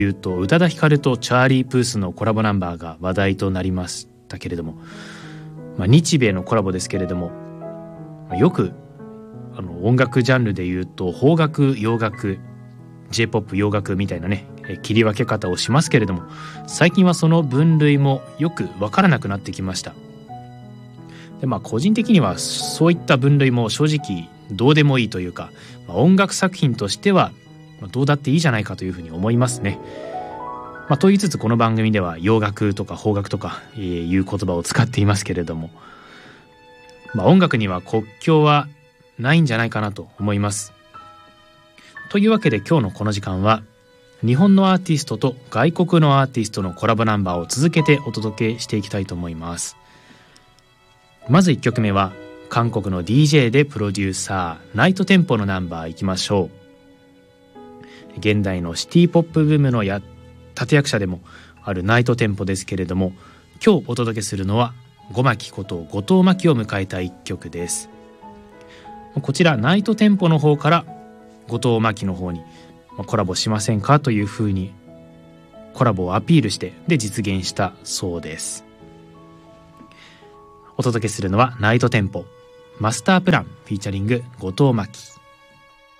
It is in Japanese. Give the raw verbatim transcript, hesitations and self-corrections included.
いうと宇多田ヒカルとチャーリー・プースのコラボナンバーが話題となりましたけれども、まあ、日米のコラボですけれども、よくあの音楽ジャンルでいうと邦楽、洋楽、 J-ポップ、洋楽みたいなね切り分け方をしますけれども、最近はその分類もよく分からなくなってきました。で、まあ、個人的にはそういった分類も正直どうでもいいというか、まあ、音楽作品としてはどうだっていいじゃないかというふうに思いますね。まあ、と言いつつこの番組では洋楽とか邦楽とかいう言葉を使っていますけれども、まあ、音楽には国境はないんじゃないかなと思います。というわけで今日のこの時間は日本のアーティストと外国のアーティストのコラボナンバーを続けてお届けしていきたいと思います。まずいっきょくめは韓国の ディージェー でプロデューサーナイトテンポのナンバーいきましょう。現代のシティポップブームのや立役者でもあるナイトテンポですけれども、今日お届けするのはゴマキこと後藤真希を迎えたいっきょくです。こちらナイトテンポの方から後藤真希の方にコラボしませんかというふうにコラボをアピールしてで実現したそうです。お届けするのはナイトテンポマスタープランフィーチャリング後藤真希。